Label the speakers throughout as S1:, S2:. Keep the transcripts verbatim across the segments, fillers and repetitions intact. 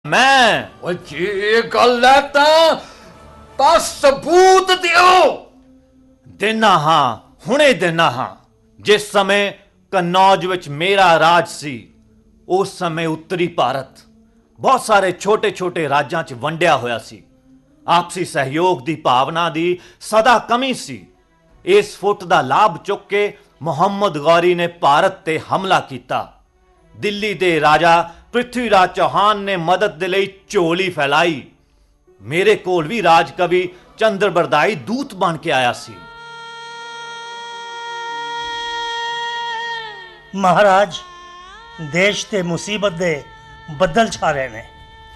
S1: मैं
S2: ਉਹ ਜੇ ਇਹ ਗੱਲ ਹੈ ਤਾਂ ਤਾਂ ਸਬੂਤ ਦਿਓ।
S1: ਦੇਨਾ ਹਾਂ, ਹੁਣੇ ਦੇਨਾ ਹਾਂ। ਜਿਸ ਸਮੇਂ ਕਨੌਜ ਵਿੱਚ ਮੇਰਾ ਰਾਜ ਸੀ, ਉਸ ਸਮੇਂ ਉੱਤਰੀ ਭਾਰਤ ਬਹੁਤ ਸਾਰੇ ਛੋਟੇ ਛੋਟੇ ਰਾਜਾਂ 'ਚ ਵੰਡਿਆ ਹੋਇਆ ਸੀ। ਆਪਸੀ ਸਹਿਯੋਗ ਦੀ ਭਾਵਨਾ ਦੀ ਸਦਾ ਕਮੀ ਸੀ। ਇਸ ਫੁੱਟ ਦਾ ਲਾਭ ਚੁੱਕ ਕੇ ਮੁਹੰਮਦ ਗੌਰੀ ਨੇ ਭਾਰਤ ਤੇ ਹਮਲਾ ਕੀਤਾ। ਦਿੱਲੀ ਦੇ ਰਾਜਾ ਪ੍ਰਿਥਵੀ ਰਾਜ ਚੌਹਾਨ ਨੇ ਮਦਦ ਦੇ ਲਈ ਝੋਲੀ ਫੈਲਾਈ। ਮੇਰੇ ਕੋਲ ਵੀ ਰਾਜ ਕਵੀ ਚੰਦਰ ਬਰਦਾਈ ਦੂਤ ਬਣ ਕੇ ਆਇਆ ਸੀ।
S3: महाराज देश ते मुसीबत दे बदल छा रहे ने।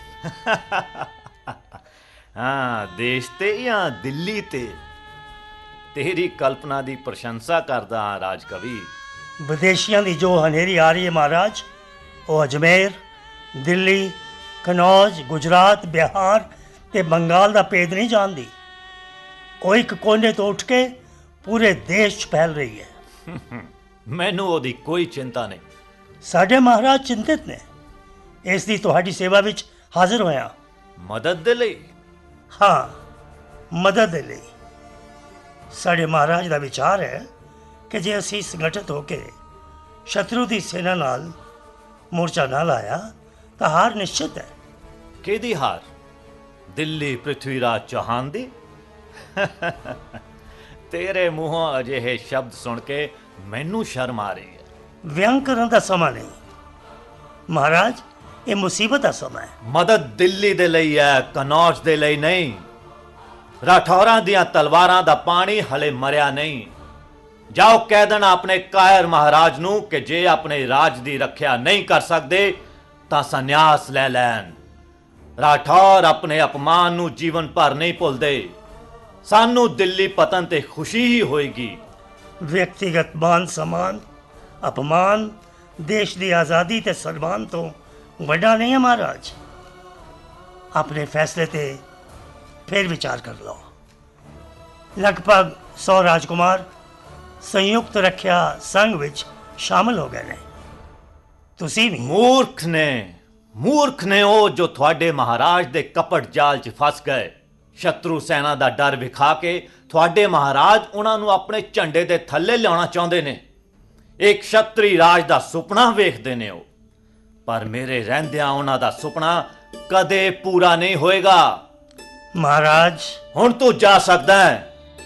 S1: हाँ, देश ते या दिल्ली ते? तेरी कल्पना दी प्रशंसा करदा हाँ राज कवि।
S3: विदेशियों की जो हनेरी आ रही है महाराज, वो अजमेर, दिल्ली, कनौज, गुजरात, बिहार ते बंगाल का भेद नहीं जानती। वो एक कोने तो उठ के पूरे देश च फैल रही है।
S1: मैनू ओदी कोई चिंता नहीं।
S3: साडे महाराज चिंतित ने, इसकी तुहाडी सेवा विच हाजिर होया।
S1: मदद दे लई?
S3: हाँ, मदद दे लई। साडे महाराज का विचार है कि जे असी संगठित होके शत्रु की सेना नाल मोर्चा ना लाया तो हार निश्चित है।
S1: किहदी हार? दिल्ली पृथ्वीराज चौहान दी? तेरे मूहों अजिहे शब्द सुन के मैनू शर्म आ रही है।
S3: व्यंग करने का समा नहीं महाराज, ये मुसीबत का समा है।
S1: मदद दिल्ली दे लई है, कनौज दे लई नहीं। राठौरां दियां तलवारां दा पानी हले मरिया नहीं। जाओ कह देना अपने कायर महाराज नू कि जे अपने राज दी रखिया नहीं कर सकते तां संन्यास ले लैन। राठौर अपने अपमान नू जीवन भर नहीं भुलदे। सानू दिल्ली पतन ते खुशी ही होएगी।
S3: व्यक्तिगत मान सम्मान अपमान देश की आज़ादी ते सन्मान तो वड्डा नहीं है महाराज। अपने फैसले ते फिर विचार कर लो। लगभग सौ राजकुमार संयुक्त रखिया संघ विच शामिल हो गए ने। तुसी भी
S1: मूर्ख ने मूर्ख ने ओ जो थोड़े महाराज दे कपट जाल च फस गए। शत्रु सेना का डर विखा के थोड़े महाराज उन्होंने अपने झंडे के थले लिया चाहते ने। एक क्षत्रिय राज का सुपना वेखते ने ओ, पर मेरे रहंदियां उन्हां दा सुपना कदे पूरा नहीं होएगा।
S3: महाराज
S1: हुण तू जा सकदा है।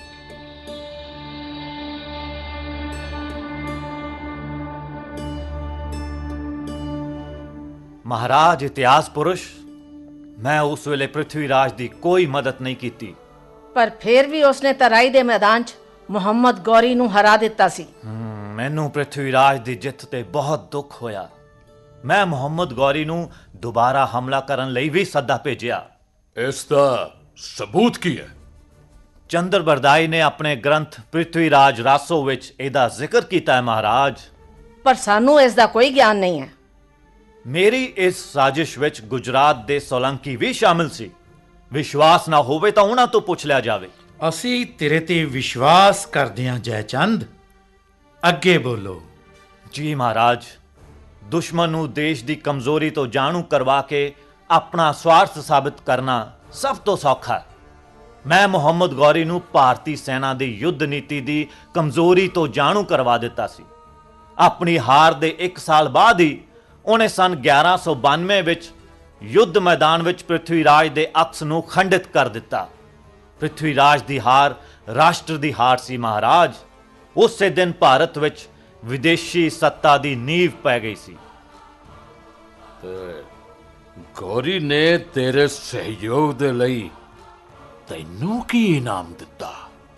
S1: महाराज इतिहास पुरुष, मैं उस वेले पृथ्वीराज की कोई मदद नहीं की,
S4: पर फिर भी उसने तराई दे मैदान च मुहम्मद गौरी नूं हरा दिता सी।
S1: मैनू पृथ्वीराज की जित ते बहुत दुख होया। मैं मुहम्मद गौरी नूं दोबारा हमला करन लई भी सद्दा भेजिया।
S2: इसका सबूत की है?
S1: चंद्र बरदाई ने अपने ग्रंथ पृथ्वीराज रासो विच इहदा जिक्र कीता है महाराज।
S4: पर सानू इसका कोई ज्ञान नहीं है।
S1: मेरी इस साजिश विच गुजरात दे सोलंकी भी शामिल सी। विश्वास ना होवे तो उन्हां तो पुछ लिया जावे।
S5: असी तेरे ते विश्वास करदे हां जयचंद, अगे बोलो।
S1: जी महाराज, दुश्मन नूं देश की कमजोरी तो जाणू करवा के अपना स्वार्थ साबित करना सब तो सौखा है। मैं मुहम्मद गौरी नूं भारती सेना की युद्ध नीति की कमजोरी तो जाणू करवा दिता सी। अपनी हार दे एक साल बाद ही उन्हें सन ग्यारह सौ बानवे विच युद्ध मैदान विच पृथ्वीराज दे अक्स नूं खंडित कर दिता। पृथ्वीराज की हार राष्ट्र की हार सी महाराज। उसे दिन भारत विच विदेशी सत्ता की नींव पै गई सी।
S2: ते गौरी ने तेरे सहयोग दे लई तैनू की इनाम दिता?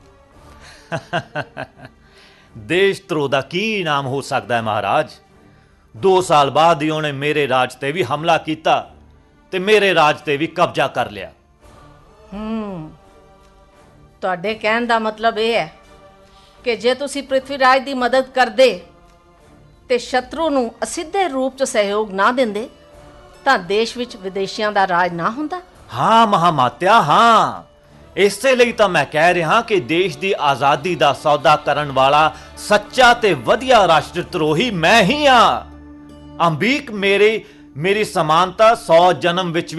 S1: देश धरोह दा की इनाम हो सकता है महाराज? दो साल बाद ही उन्हें मेरे राज ते भी हमला किया ते मेरे राज ते भी कब्जा कर लिया।
S4: हम्म तुहाडे कहण दा मतलब यह है कि जे तुसी पृथ्वीराज की मदद करदे ते शत्रु नूं असिद्धे रूप च सहयोग ना दिंदे तां देश विच विदेशियां दा राज ना हुंदा।
S1: हाँ महामात्या, हाँ। इसे ਲਈ ਤਾਂ मैं कह रहा कि देश की आज़ादी का सौदा करन वाला सच्चा ते वधिया राष्ट्र द्रोही मैं ही हाँ। अंबीक मेरी मेरी समानता सौ जन्म विच